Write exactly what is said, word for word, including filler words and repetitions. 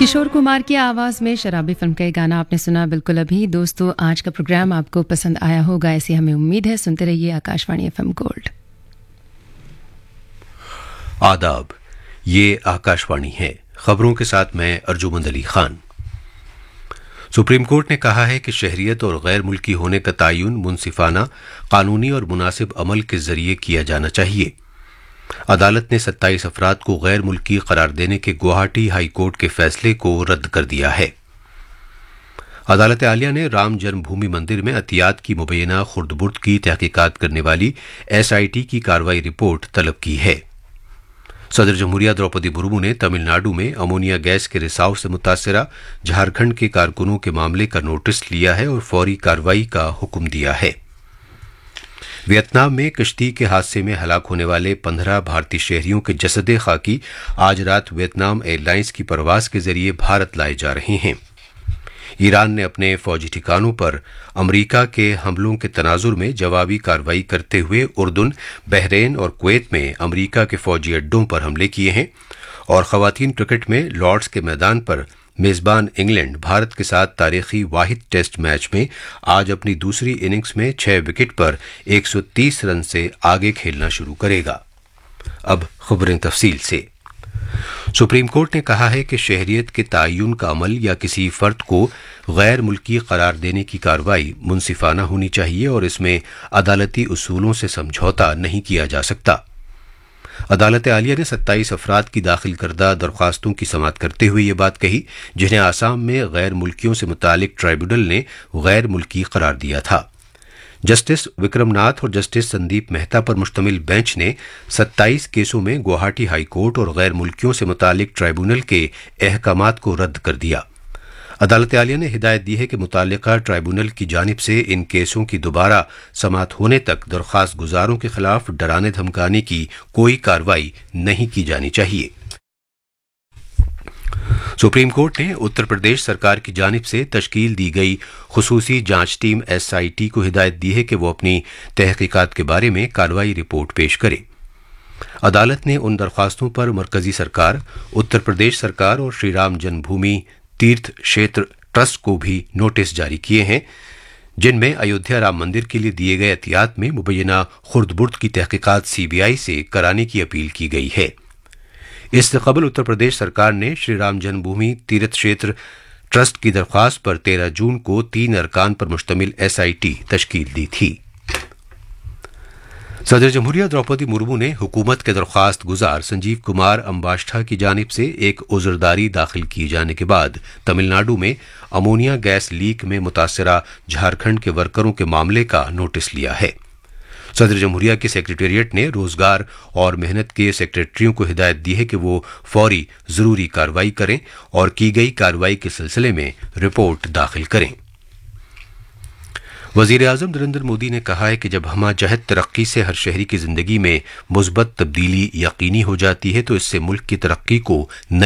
किशोर कुमार की आवाज़ में शराबी फिल्म का ये गाना आपने सुना बिल्कुल अभी। दोस्तों, आज का प्रोग्राम आपको पसंद आया होगा, ऐसी हमें उम्मीद है। सुनते रहिए आकाशवाणी एफएम गोल्ड। आदाब, ये आकाशवाणी है। खबरों के साथ मैं अर्जुमंद अली खान। सुप्रीम कोर्ट ने कहा है कि शहरियत और गैर मुल्की होने का तयन मुनसिफाना, कानूनी और मुनासिब अमल के जरिए किया जाना चाहिए। अदालत ने सत्ताईस अफराद को गैर मुल्की करार देने के गुवाहाटी हाई कोर्ट के फैसले को रद्द कर दिया है। अदालत आलिया ने राम जन्मभूमि मंदिर में अतियात की मुबैना खुर्द-बुर्द की तहकीकात करने वाली एसआईटी की कार्रवाई रिपोर्ट तलब की है। सदर जमहूरिया द्रौपदी मुर्मू ने तमिलनाडु में अमोनिया गैस के रिसाव से मुतासरा झारखंड के कारकुनों के मामले का नोटिस लिया है और फौरी कार्रवाई का हुक्म दिया है। वियतनाम में कश्ती के हादसे में हलाक होने वाले पंद्रह भारतीय शहरियों के जसदे खाकी आज रात वियतनाम एयरलाइंस की परवाज के जरिए भारत लाए जा रहे हैं। ईरान ने अपने फौजी ठिकानों पर अमरीका के हमलों के तनाजुर में जवाबी कार्रवाई करते हुए उर्दून, बहरीन और कुवैत में अमरीका के फौजी अड्डों पर हमले किए हैं। और खवातीन क्रिकेट में लॉर्ड्स के मैदान पर मेजबान इंग्लैंड भारत के साथ तारीखी वाहिद टेस्ट मैच में आज अपनी दूसरी इनिंग्स में छह विकेट पर एक सौ तीस रन से आगे खेलना शुरू करेगा। अब खबरें तफसील से। सुप्रीम कोर्ट ने कहा है कि शहरियत के तयन का अमल या किसी फर्द को गैर मुल्की करार देने की कार्रवाई मुनसिफाना होनी चाहिए और इसमें अदालती उसूलों से समझौता नहीं किया जा सकता। अदालत आलिया ने सत्ताईस अफराद की दाखिल करदा दरख्वास्तों की समाअत करते हुए ये बात कही, जिन्हें आसाम में गैर मुल्कियों से मुतालिक ट्राइब्यूनल ने गैर मुल्की करार दिया था। जस्टिस विक्रमनाथ और जस्टिस संदीप मेहता पर मुश्तमिल बेंच ने सत्ताईस केसों में गुवाहाटी हाई कोर्ट और गैर मुल्कियों से मुतालिक ट्राइब्यूनल के अहकामात को रद्द कर दिया। अदालत आलिया ने हिदायत दी है कि मुतालिका ट्राइब्यूनल की जानिब से इन केसों की दोबारा समाअत होने तक दरख्वास्त गुजारों के खिलाफ डराने धमकाने की कोई कार्रवाई नहीं की जानी चाहिए। सुप्रीम कोर्ट ने उत्तर प्रदेश सरकार की जानिब से तश्कील दी गई खुसूसी जांच टीम एसआईटी को हिदायत दी है कि वो अपनी तहकीकात के बारे में कार्रवाई रिपोर्ट पेश करे। अदालत ने उन दरख्वास्तों पर मरकजी सरकार, उत्तर प्रदेश सरकार और श्री राम जन्मभूमि तीर्थ क्षेत्र ट्रस्ट को भी नोटिस जारी किए हैं, जिनमें अयोध्या राम मंदिर के लिए दिए गए एहतियात में मुबैना खुर्द-बुर्द की तहकीकात सीबीआई से कराने की अपील की गई है। इससे कबल उत्तर प्रदेश सरकार ने श्री राम जन्मभूमि तीर्थ क्षेत्र ट्रस्ट की दरख्वास्त पर तेरह जून को तीन अरकान पर मुश्तमिल एसआईटी तश्कील दी थी। सदर जमहूरिया द्रौपदी मुर्मू ने हुकूमत के दरख्वास्त गुजार संजीव कुमार अंबाष्ठा की जानिब से एक उज़रदारी दाखिल किए जाने के बाद तमिलनाडु में अमोनिया गैस लीक में मुतासरा झारखंड के वर्करों के मामले का नोटिस लिया है। सदर जमहूरिया के सेक्रेटेरिएट ने रोजगार और मेहनत के सेक्रेटरियों को हिदायत दी है कि वो फौरी जरूरी कार्रवाई करें और की गई कार्रवाई के सिलसिले में रिपोर्ट दाखिल करें। वज़ीर आज़म नरेंद्र मोदी ने कहा है कि जब हमजहत तरक्की से हर शहरी की जिंदगी में मुस्बत तब्दीली यकीनी हो जाती है तो इससे मुल्क की तरक्की को